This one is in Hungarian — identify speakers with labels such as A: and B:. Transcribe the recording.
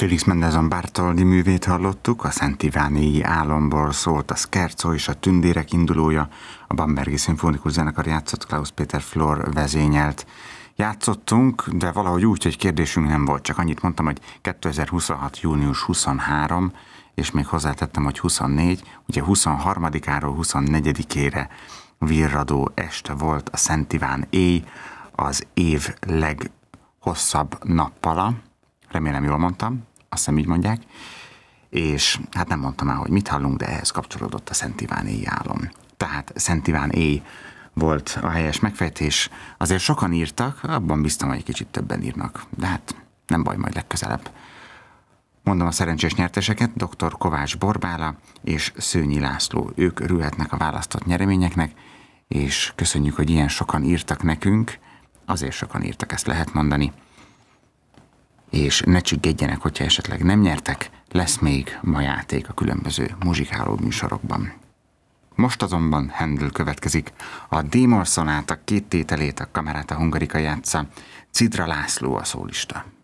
A: Félix Mendelssohn Bartholdy művét hallottuk, a Szent Ivánéi álomból szólt a Scherzo és a Tündérek indulója, a Bambergi Szimfonikus Zenekar játszott, Klaus Peter Flor vezényelt. Játszottunk, de valahogy úgy, hogy kérdésünk nem volt, csak annyit mondtam, hogy 2026. június 23, és még hozzátettem, hogy 24, ugye 23-áról 24-ére virradó este volt a Szent Iván éj, az év leghosszabb nappala, remélem jól mondtam, azt hiszem így mondják, és hát nem mondtam már, hogy mit hallunk, de ehhez kapcsolódott a Szent Iván éj álom. Tehát Szent Iván éj volt a helyes megfejtés. Azért sokan írtak, abban biztos, hogy egy kicsit többen írnak, de hát nem baj, majd legközelebb. Mondom a szerencsés nyerteseket, dr. Kovács Borbála és Szőnyi László. Ők örülhetnek a választott nyereményeknek, és köszönjük, hogy ilyen sokan írtak nekünk, azért sokan írtak, ezt lehet mondani. És ne csiggedjenek, hogyha esetleg nem nyertek, lesz még ma játék a különböző muzsikáló műsorokban. Most azonban Handel következik. A D-moll szonáta 2 tételét a Camerata Hungarica játsza, Cidra László a szólista.